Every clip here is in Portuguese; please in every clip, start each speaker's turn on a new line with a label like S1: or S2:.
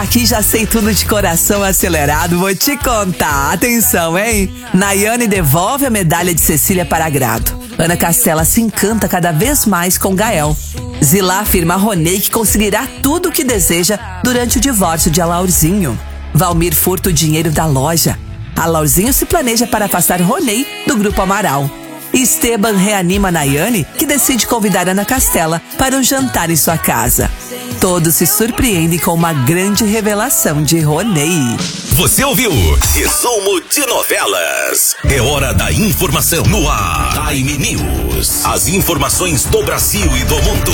S1: Aqui já sei tudo de coração acelerado, vou te contar. Atenção, hein? Nayane devolve a medalha de Cecília para Agrado. Ana Castela se encanta cada vez mais com Gael. Zilá afirma a Ronei que conseguirá tudo o que deseja durante o divórcio de Alaurzinho. Valmir furta o dinheiro da loja. Alaurzinho se planeja para afastar Ronei do Grupo Amaral. Esteban reanima Nayane, que decide convidar Ana Castela para um jantar em sua casa. Todos se surpreendem com uma grande revelação de Ronei.
S2: Você ouviu? Resumo de novelas. É hora da informação no ar. Time News. As informações do Brasil e do mundo.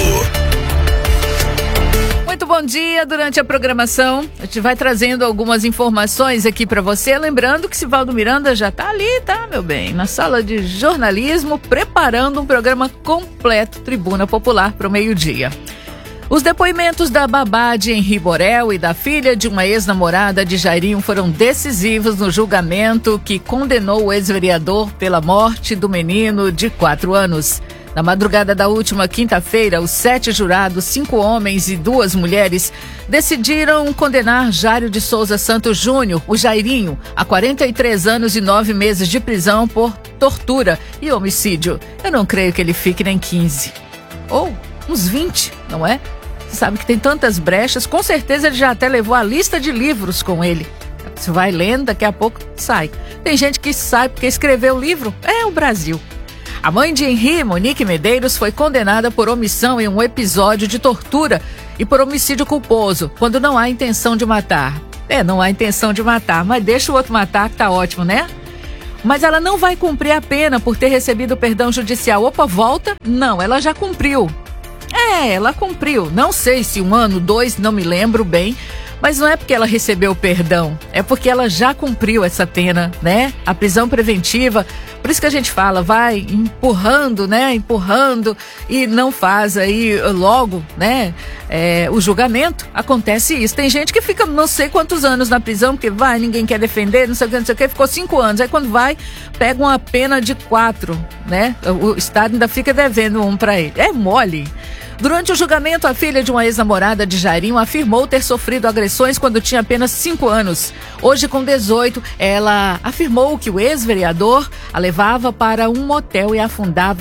S3: Muito bom dia. Durante a programação, a gente vai trazendo algumas informações aqui para você. Lembrando que Sivaldo Miranda já tá ali, tá, meu bem? Na sala de jornalismo, preparando um programa completo, Tribuna Popular, para o meio-dia. Os depoimentos da babá de Henri Borel e da filha de uma ex-namorada de Jairinho foram decisivos no julgamento que condenou o ex-vereador pela morte do menino de 4 anos. Na madrugada da última quinta-feira, os 7 jurados, 5 homens e 2 mulheres, decidiram condenar Jário de Souza Santos Júnior, o Jairinho, a 43 anos e 9 meses de prisão por tortura e homicídio. Eu não creio que ele fique nem 15. Ou uns 20, não é? Você sabe que tem tantas brechas, com certeza ele já até levou a lista de livros com ele. Você vai lendo, daqui a pouco sai. Tem gente que sai porque escreveu o livro. É o Brasil. A mãe de Henri, Monique Medeiros, foi condenada por omissão em um episódio de tortura e por homicídio culposo, quando não há intenção de matar. Não há intenção de matar, mas deixa o outro matar que tá ótimo, né? Mas ela não vai cumprir a pena por ter recebido perdão judicial. Opa, volta? Não, ela já cumpriu. Ela cumpriu. Não sei se 1 ano, 2, não me lembro bem. Mas não é porque ela recebeu perdão, é porque ela já cumpriu essa pena, né? A prisão preventiva, por isso que a gente fala, vai empurrando, né? Empurrando e não faz aí logo, né? O julgamento, acontece isso. Tem gente que fica não sei quantos anos na prisão, porque ninguém quer defender, não sei o que, ficou 5 anos. Aí quando vai, pega uma pena de 4, né? O Estado ainda fica devendo 1 para ele. É mole. Durante o julgamento, a filha de uma ex-namorada de Jairinho afirmou ter sofrido agressões quando tinha apenas 5 anos. Hoje, com 18, ela afirmou que o ex-vereador a levava para um motel e afundava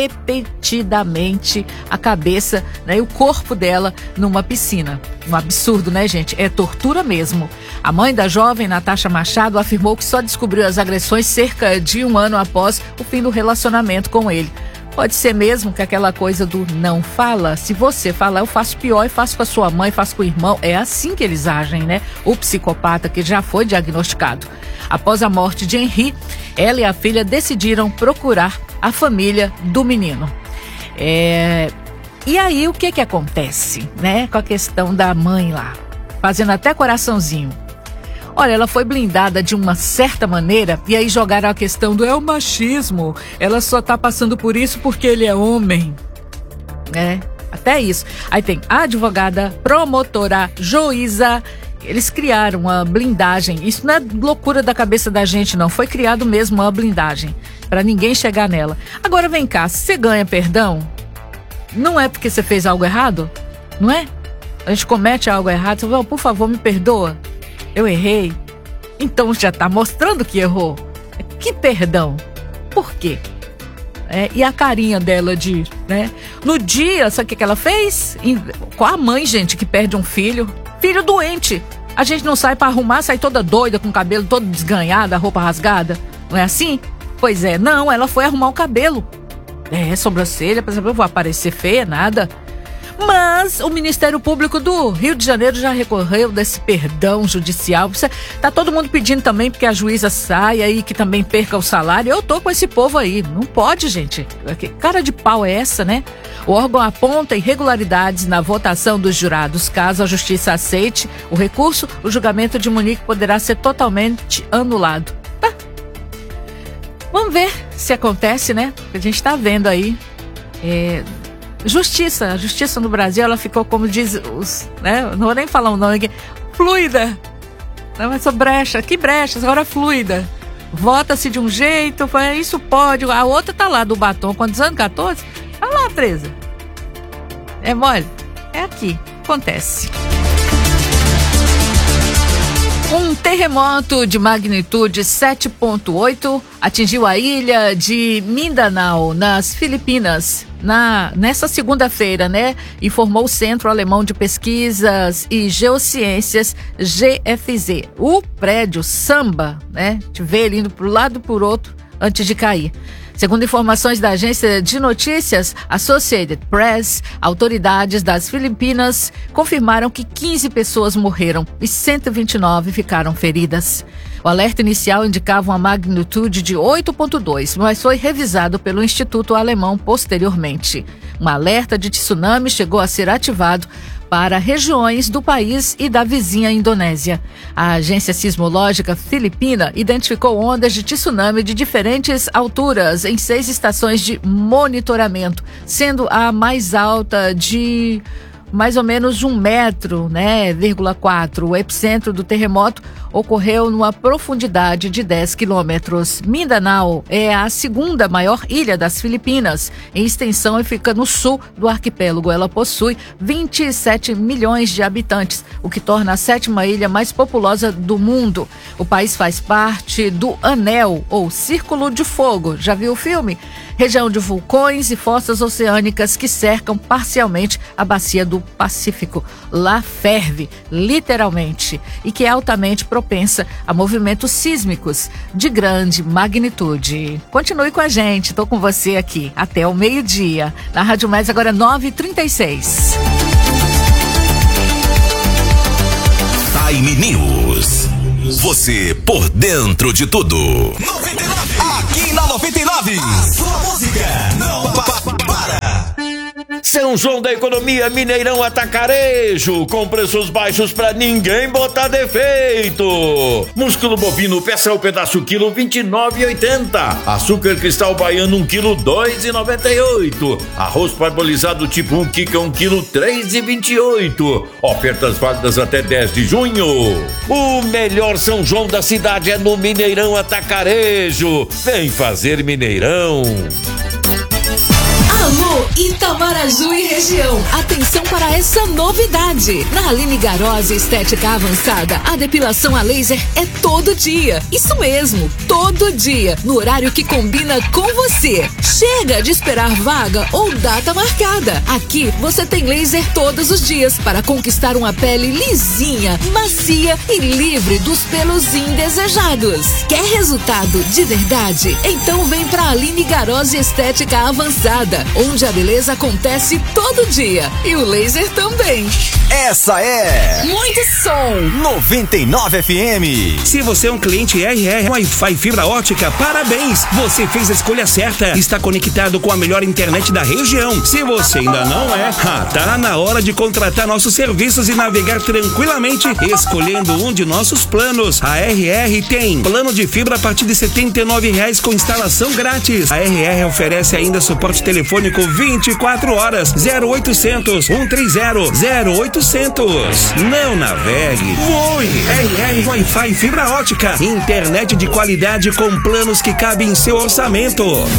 S3: repetidamente a cabeça, né, e o corpo dela numa piscina. Um absurdo, né, gente? É tortura mesmo. A mãe da jovem, Natasha Machado, afirmou que só descobriu as agressões cerca de 1 ano após o fim do relacionamento com ele. Pode ser mesmo que aquela coisa do não fala, se você falar eu faço pior e faço com a sua mãe, faço com o irmão, é assim que eles agem, né? O psicopata que já foi diagnosticado. Após a morte de Henri, ela e a filha decidiram procurar a família do menino. E aí o que acontece, né? Com a questão da mãe lá, fazendo até coraçãozinho. Olha, ela foi blindada de uma certa maneira e aí jogaram a questão do o machismo. Ela só tá passando por isso porque ele é homem. Até isso. Aí tem a advogada, promotora, juíza. Eles criaram uma blindagem. Isso não é loucura da cabeça da gente, não. Foi criado mesmo uma blindagem para ninguém chegar nela. Agora vem cá, se você ganha perdão, não é porque você fez algo errado? Não é? A gente comete algo errado, você fala, por favor, me perdoa. Eu errei. Então já tá mostrando que errou. Que perdão? Por quê? E a carinha dela de, né? No dia, sabe o que ela fez? Com a mãe, gente, que perde um filho. Filho doente. A gente não sai pra arrumar, sai toda doida, com o cabelo todo desganhado, a roupa rasgada. Não é assim? Pois é, não, ela foi arrumar o cabelo. Sobrancelha, por exemplo, eu vou aparecer feia, nada. Mas o Ministério Público do Rio de Janeiro já recorreu desse perdão judicial. Tá todo mundo pedindo também porque a juíza saia e que também perca o salário. Eu tô com esse povo aí. Não pode, gente. Que cara de pau é essa, né? O órgão aponta irregularidades na votação dos jurados. Caso a justiça aceite o recurso, o julgamento de Monique poderá ser totalmente anulado. Tá. Vamos ver se acontece, né? A gente tá vendo aí. A justiça no Brasil, ela ficou, como diz os, né? Não vou nem falar o nome aqui, fluida. Não, mas brecha, que brecha, agora é fluida. Vota-se de um jeito, isso pode. A outra tá lá do batom, quantos anos? 14? Tá lá presa. É mole? É aqui, acontece. Um terremoto de magnitude 7,8 atingiu a ilha de Mindanao, nas Filipinas, nessa segunda-feira, né? Informou o Centro Alemão de Pesquisas e Geociências, GFZ. O prédio samba, né? Te vê ele indo para um lado e por outro antes de cair. Segundo informações da agência de notícias Associated Press, autoridades das Filipinas confirmaram que 15 pessoas morreram e 129 ficaram feridas. O alerta inicial indicava uma magnitude de 8,2, mas foi revisado pelo Instituto Alemão posteriormente. Um alerta de tsunami chegou a ser ativado para regiões do país e da vizinha Indonésia. A agência sismológica filipina identificou ondas de tsunami de diferentes alturas em 6 estações de monitoramento, sendo a mais alta de mais ou menos 1,4 metro, né, 4. O epicentro do terremoto ocorreu numa profundidade de 10 quilômetros. Mindanao é a segunda maior ilha das Filipinas em extensão e fica no sul do arquipélago. Ela possui 27 milhões de habitantes, o que torna a 7ª ilha mais populosa do mundo. O país faz parte do Anel, ou Círculo de Fogo. Já viu o filme? Região de vulcões e fossas oceânicas que cercam parcialmente a bacia do Pacífico. Lá ferve, literalmente, e que é altamente propensa a movimentos sísmicos de grande magnitude. Continue com a gente, tô com você aqui até o meio-dia. Na Rádio Mais, agora 9h36.
S2: Time News. Você por dentro de tudo.
S4: 99. Aqui na 99. A sua música não para.
S5: São João da Economia, Mineirão Atacarejo, com preços baixos pra ninguém botar defeito. Músculo bovino, peça o pedaço quilo, R$29,80. Açúcar cristal baiano, 1 quilo, R$2,98. Arroz parbolizado tipo 1 kg, 1 quilo, R$3,28. Ofertas válidas até 10 de junho. O melhor São João da cidade é no Mineirão Atacarejo. Vem fazer Mineirão.
S6: Alô, Itamaraju e região. Atenção para essa novidade. Na Aline Garose Estética Avançada, a depilação a laser é todo dia. Isso mesmo, todo dia. No horário que combina com você. Chega de esperar vaga ou data marcada. Aqui você tem laser todos os dias para conquistar uma pele lisinha, macia e livre dos pelos indesejados. Quer resultado de verdade? Então vem pra Aline Garose Estética Avançada, onde a beleza acontece todo dia e o laser também.
S4: Essa é
S6: muito som
S4: 99 FM.
S7: Se você é um cliente RR Wi-Fi fibra ótica, parabéns! Você fez a escolha certa. Está conectado com a melhor internet da região. Se você ainda não é, tá na hora de contratar nossos serviços e navegar tranquilamente, escolhendo um de nossos planos. A RR tem plano de fibra a partir de R$79 com instalação grátis. A RR oferece ainda suporte telefônico 24 horas, 0800 130 0800. Não navegue, voe. RR Wi-Fi fibra ótica, internet de qualidade com planos que cabem em seu orçamento.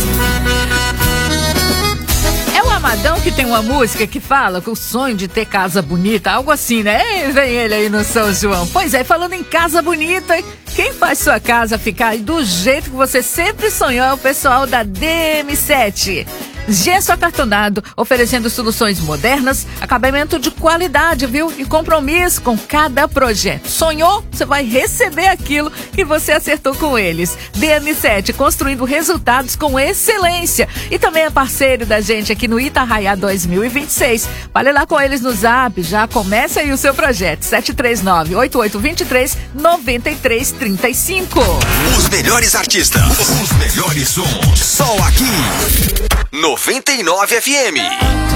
S3: É o Amadão que tem uma música que fala com o sonho de ter casa bonita, algo assim, né? Vem ele aí no São João. Pois é, falando em casa bonita, quem faz sua casa ficar do jeito que você sempre sonhou é o pessoal da DM7. Gesso acartonado, oferecendo soluções modernas, acabamento de qualidade, viu? E compromisso com cada projeto. Sonhou? Você vai receber aquilo que você acertou com eles. DM7, construindo resultados com excelência. E também é parceiro da gente aqui no Itarraiá 2026. Fale lá com eles no Zap, já começa aí o seu projeto. 739-8823-9335.
S4: Os melhores artistas, os melhores sons, só aqui 99 FM.